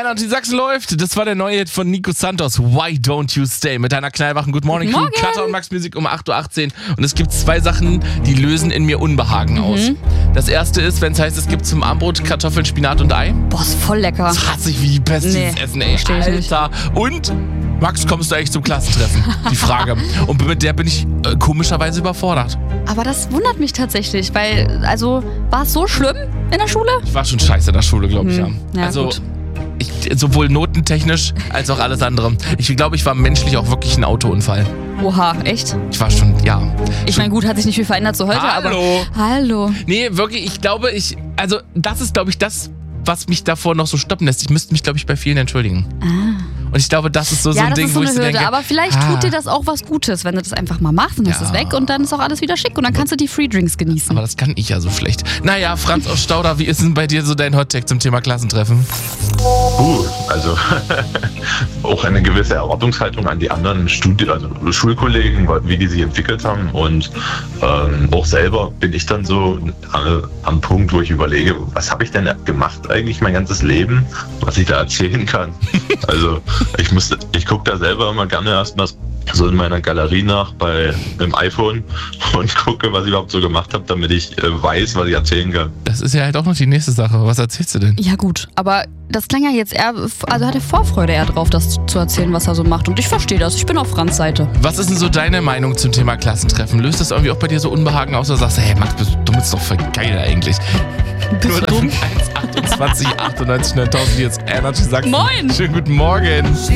Energy Sachsen läuft. Das war der neue Hit von Nico Santos. Why Don't You Stay? Mit einer knallwachen Good Morning Crew. Katha und Max Musik um 8.18 Uhr. Und es gibt 2 Sachen, die lösen in mir Unbehagen aus. Das erste ist, wenn es heißt, es gibt zum Abendbrot Kartoffeln, Spinat und Ei. Boah, ist voll lecker. Das hasse ich wie bestes Essen, ey. Alter. Und Max, kommst du eigentlich zum Klassentreffen? Die Frage. Und mit der bin ich komischerweise überfordert. Aber das wundert mich tatsächlich, weil, also, war es so schlimm in der Schule? Ich war schon scheiße in der Schule, glaube ich, ja. Ja, gut. Sowohl notentechnisch als auch alles andere. Ich glaube, ich war menschlich auch wirklich ein Autounfall. Oha, echt? Ich war schon, ja. Ich meine, gut, hat sich nicht viel verändert zu heute, aber... Hallo. Nee, wirklich, ich glaube, also das ist, glaube ich, das, was mich davor noch so stoppen lässt. Ich müsste mich, glaube ich, bei vielen entschuldigen. Und ich glaube, das ist so ein Ding, wo ich so denke... Aber vielleicht tut dir das auch was Gutes, wenn du das einfach mal machst und ist es weg und dann ist auch alles wieder schick und dann kannst du die Free Drinks genießen. Aber das kann ich ja so schlecht. Naja, Franz aus Stauder, wie ist denn bei dir so dein Hot-Tag zum Thema Klassentreffen? Also auch eine gewisse Erwartungshaltung an die anderen Schulkollegen, wie die sich entwickelt haben. Und auch selber bin ich dann so am Punkt, wo ich überlege, was habe ich denn gemacht eigentlich mein ganzes Leben, was ich da erzählen kann. Also ich gucke da selber immer gerne erstmal so in meiner Galerie nach im iPhone und gucke, was ich überhaupt so gemacht habe, damit ich weiß, was ich erzählen kann. Das ist ja halt auch noch die nächste Sache. Was erzählst du denn? Ja gut, aber das klang ja jetzt eher, also hat er Vorfreude eher drauf, das zu erzählen, was er so macht. Und ich verstehe das, ich bin auf Franz Seite. Was ist denn so deine Meinung zum Thema Klassentreffen? Löst das irgendwie auch bei dir so Unbehagen aus oder sagst du, hey Max, bist du dumm, ist doch voll geil eigentlich? Bist du dumm? 1 28 98 9000 jetzt Energy Sachsen. Moin! Schönen guten Morgen.